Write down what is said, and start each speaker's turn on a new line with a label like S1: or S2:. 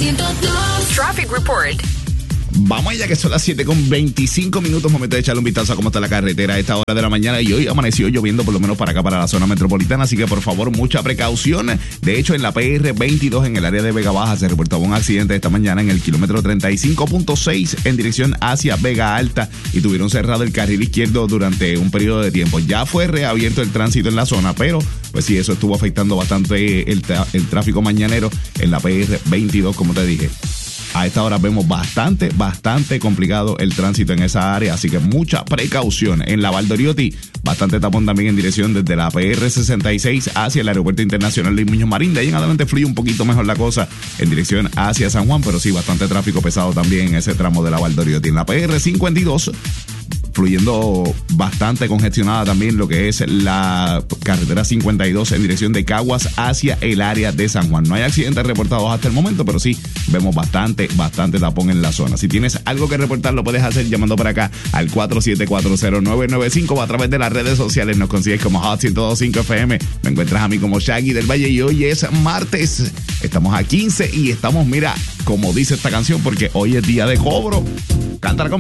S1: Traffic Report.
S2: Vamos allá que son las 7:25, momento de echarle un vistazo a cómo está la carretera a esta hora de la mañana, y hoy amaneció lloviendo por lo menos para acá, para la zona metropolitana, así que por favor mucha precaución. De hecho, en la PR 22 en el área de Vega Baja se reportaba un accidente esta mañana en el kilómetro 35.6 en dirección hacia Vega Alta y tuvieron cerrado el carril izquierdo durante un periodo de tiempo. Ya fue reabierto el tránsito en la zona, pero pues sí, eso estuvo afectando bastante el tráfico mañanero en la PR 22, como te dije. A esta hora vemos bastante complicado el tránsito en esa área, así que mucha precaución. En la Valdoriotti, bastante tapón también en dirección desde la PR 66 hacia el Aeropuerto Internacional Luis Muñoz Marín. De ahí en adelante fluye un poquito mejor la cosa en dirección hacia San Juan, pero sí, bastante tráfico pesado también en ese tramo de la Valdoriotti. En la PR 52, fluyendo bastante congestionada también lo que es la carretera 52 en dirección de Caguas hacia el área de San Juan. No hay accidentes reportados hasta el momento, pero sí vemos bastante tapón en la zona. Si tienes algo que reportar, lo puedes hacer llamando para acá al 4740995 o a través de las redes sociales. Nos consigues como Hot 102.5 FM. Me encuentras a mí como Shaggy del Valle y hoy es martes. Estamos a 15 y estamos, mira, como dice esta canción, porque hoy es día de cobro. Cántala conmigo.